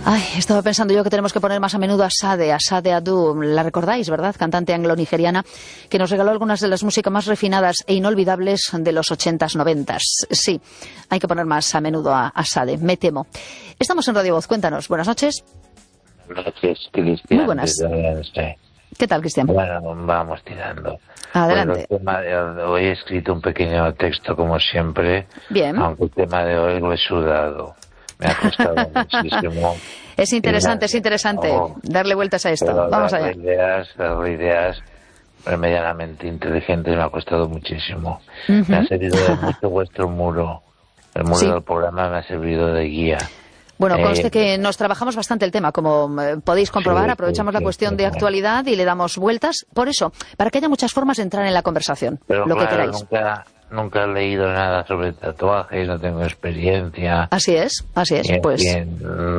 Ay, estaba pensando yo que tenemos que poner más a menudo a Sade Adu, la recordáis, ¿verdad? Cantante anglo-nigeriana, que nos regaló algunas de las músicas más refinadas e inolvidables de los 80s, 90s. Sí, hay que poner más a menudo a Sade, me temo. Estamos en Radio Voz, cuéntanos. Buenas noches. Buenas noches, Cristian. Muy buenas. ¿Qué tal, Cristian? Bueno, vamos tirando. Adelante. Hoy he escrito un pequeño texto, como siempre. Bien. Aunque el tema de hoy lo he sudado. Me ha costado muchísimo. Es interesante darle vueltas a esto. Vamos allá. Darle ideas medianamente inteligentes me ha costado muchísimo. Me ha servido de mucho vuestro muro. El muro del programa me ha servido de guía. Bueno, conste que nos trabajamos bastante el tema, como podéis comprobar, aprovechamos la cuestión de actualidad y le damos vueltas. Por eso, para que haya muchas formas de entrar en la conversación, pero lo claro, que queráis. Nunca he leído nada sobre tatuajes, no tengo experiencia. Así es, pues. Bien,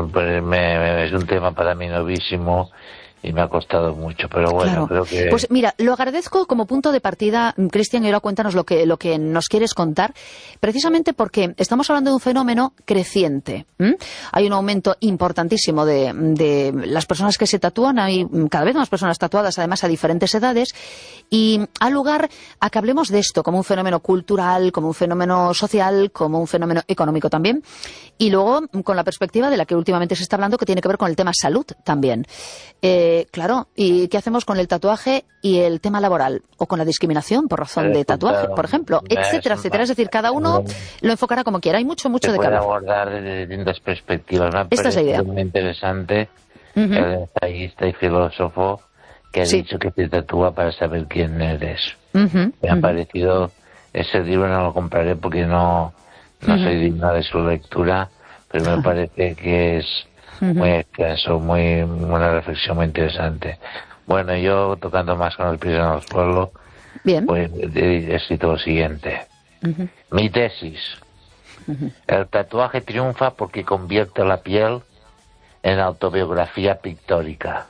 es un tema para mí novísimo y me ha costado mucho, pero bueno, claro. Creo que... Pues mira, lo agradezco como punto de partida, Cristian, y ahora cuéntanos lo que nos quieres contar, precisamente porque estamos hablando de un fenómeno creciente. Hay un aumento importantísimo de las personas que se tatúan, hay cada vez más personas tatuadas, además a diferentes edades, y ha lugar a que hablemos de esto como un fenómeno cultural, como un fenómeno social, como un fenómeno económico también, y luego con la perspectiva de la que últimamente se está hablando, que tiene que ver con el tema salud también. Claro, ¿y qué hacemos con el tatuaje y el tema laboral? O con la discriminación por razón de tatuaje, por ejemplo, etcétera, etcétera. Es decir, cada uno lo enfocará como quiera. Hay mucho de cada uno. Se puede cada abordar desde distintas perspectivas. Esta es la idea. Muy interesante el ensayista y filósofo que ha dicho que te tatúa para saber quién eres. Me ha parecido... Ese libro no lo compraré porque no soy digno de su lectura, pero me parece que es... muy extenso, una reflexión muy interesante. Bueno, yo tocando más con el pies en el suelo, pues he escrito lo siguiente. Mi tesis. El tatuaje triunfa porque convierte la piel en autobiografía pictórica.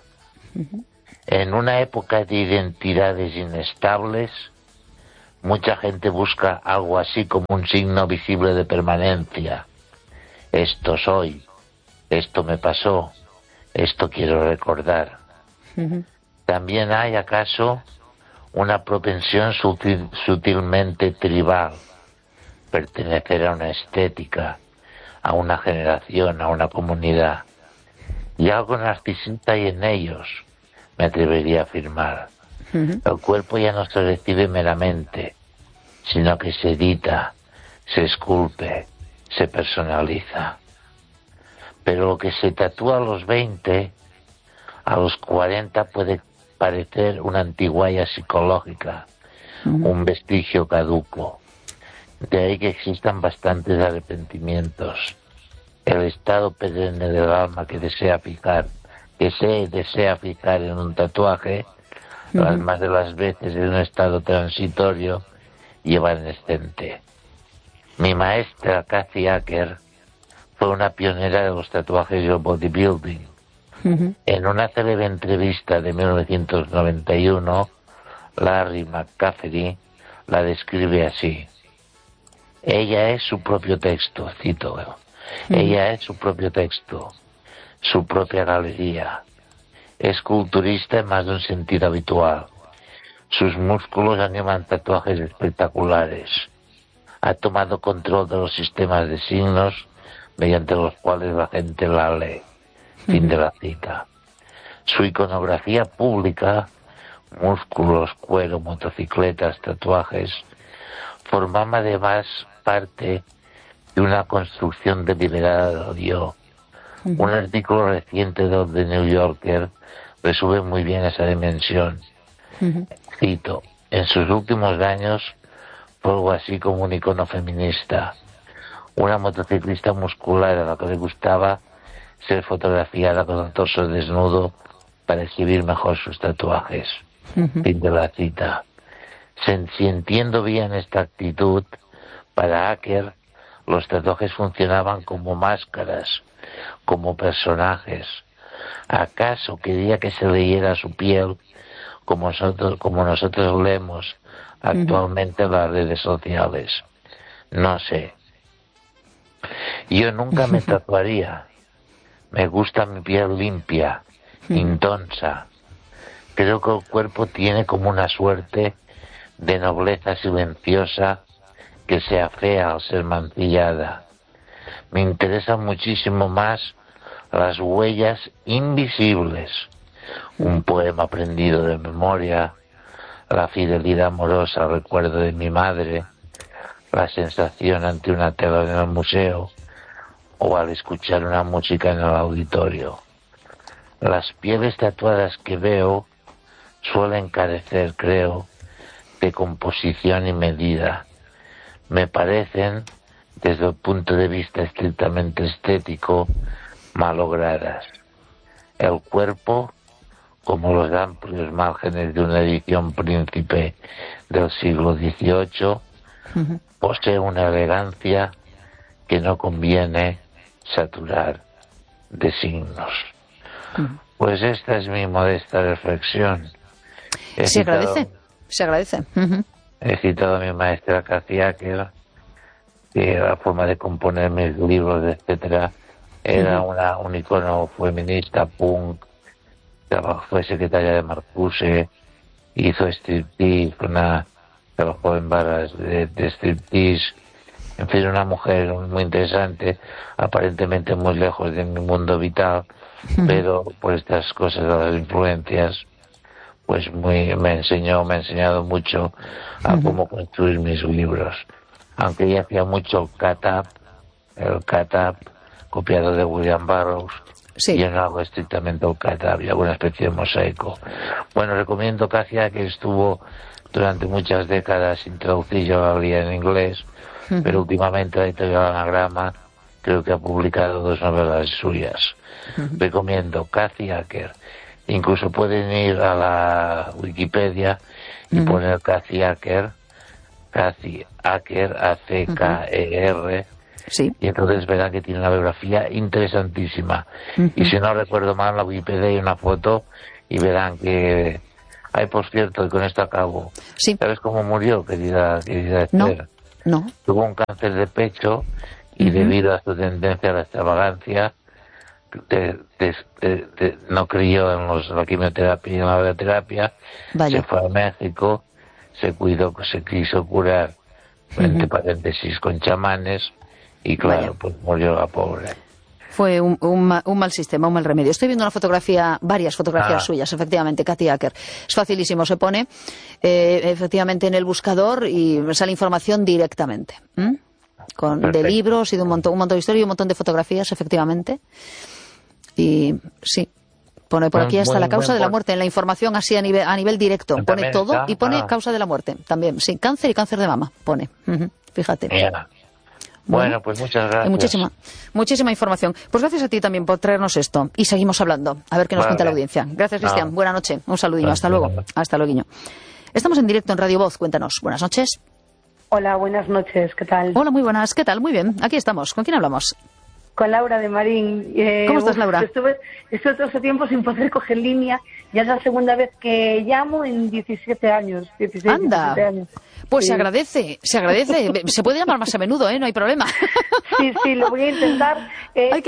En una época de identidades inestables, mucha gente busca algo así como un signo visible de permanencia. Esto soy. Esto me pasó, esto quiero recordar. También hay, acaso, una propensión sutilmente tribal, pertenecer a una estética, a una generación, a una comunidad. Y algo narcisista hay en ellos, me atrevería a afirmar. El cuerpo ya no se recibe meramente, sino que se edita, se esculpe, se personaliza. Pero lo que se tatúa a los 20, a los 40 puede parecer una antigualla psicológica, un vestigio caduco. De ahí que existan bastantes arrepentimientos. El estado perenne del alma que se desea fijar en un tatuaje, las más de las veces en un estado transitorio y evanescente. Mi maestra, Kathy Acker, fue una pionera de los tatuajes y el bodybuilding. En una célebre entrevista de 1991, Larry McCafferty la describe así. Ella es su propio texto, cito. Ella es su propio texto, su propia galería. Es culturista en más de un sentido habitual. Sus músculos animan tatuajes espectaculares. Ha tomado control de los sistemas de signos mediante los cuales la gente la lee. Fin de la cita. Su iconografía pública, músculos, cuero, motocicletas, tatuajes, formaba además parte de una construcción deliberada de odio. Un artículo reciente de The New Yorker resume muy bien esa dimensión. Cito, en sus últimos años fue algo así como un icono feminista. Una motociclista muscular a la que le gustaba ser fotografiada con el torso desnudo para exhibir mejor sus tatuajes. Fin de la cita. Si entiendo bien esta actitud, para Acker los tatuajes funcionaban como máscaras, como personajes. ¿Acaso quería que se leyera su piel como nosotros leemos actualmente en las redes sociales? No sé. Yo nunca me tatuaría, Me gusta mi piel limpia, intonsa. Creo que el cuerpo tiene como una suerte de nobleza silenciosa que se afea al ser mancillada. Me interesan muchísimo más las huellas invisibles, un poema aprendido de memoria, la fidelidad amorosa al recuerdo de mi madre, la sensación ante una tela en el museo o al escuchar una música en el auditorio. Las pieles tatuadas que veo suelen carecer, creo, de composición y medida. Me parecen, desde el punto de vista estrictamente estético, malogradas. El cuerpo, como los amplios márgenes de una edición príncipe del siglo XVIII, posee una elegancia que no conviene saturar de signos. Pues esta es mi modesta reflexión. Se agradece. He citado a mi maestra Kathy Acker, que la forma de componer mis libros, etcétera, era un icono feminista, punk, fue secretaria de Marcuse, hizo striptease, trabajó en barras de striptease, en fin, una mujer muy interesante, aparentemente muy lejos de mi mundo vital, pero por estas cosas de las influencias, pues me ha enseñado mucho a cómo construir mis libros. Aunque ella hacía mucho el cut-up, copiado de William Burroughs, y yo no hago estrictamente el cut-up, y hago una especie de mosaico. Bueno, recomiendo Katia, que estuvo durante muchas décadas introducida, yo la leía en inglés, pero últimamente la editorial Anagrama creo que ha publicado 2 novelas suyas. Recomiendo Kathy Acker. Incluso pueden ir a la Wikipedia y poner Kathy Acker, A-C-K-E-R, y entonces verán que tiene una biografía interesantísima. Y si no recuerdo mal, en la Wikipedia hay una foto y verán que... Ay, por cierto, y con esto acabo. ¿Sabes cómo murió, querida Esther? No. Tuvo un cáncer de pecho y debido a su tendencia a la extravagancia, no creyó en la quimioterapia y en la radioterapia, se fue a México, se cuidó, se quiso curar, entre paréntesis, con chamanes, y claro, pues murió la pobre. Fue un mal sistema, un mal remedio. Estoy viendo varias fotografías suyas, efectivamente, Kathy Acker. Es facilísimo, se pone efectivamente en el buscador y sale información directamente. De libros y de un montón de historia y un montón de fotografías, efectivamente. Y sí, pone por aquí hasta la causa de la muerte, en la información así a nivel directo. Pone todo y pone causa de la muerte también. Sí, cáncer y cáncer de mama, pone. Fíjate. Bueno, pues muchas gracias. Muchísima información. Pues gracias a ti también por traernos esto. Y seguimos hablando. A ver qué nos cuenta la audiencia. Gracias, Cristian. Buenas noches. Un saludillo. Hasta luego. Hasta luego. Estamos en directo en Radio Voz. Cuéntanos. Buenas noches. Hola, buenas noches. ¿Qué tal? Hola, muy buenas. ¿Qué tal? Muy bien. Aquí estamos. ¿Con quién hablamos? Con Laura de Marín. ¿Cómo estás, Laura? Estuve todo ese tiempo sin poder coger línea. Ya es la segunda vez que llamo en 17 años. 16, ¡Anda! 17 años. Pues sí. Se agradece. Se puede llamar más a menudo, ¿eh? No hay problema. Sí, lo voy a intentar.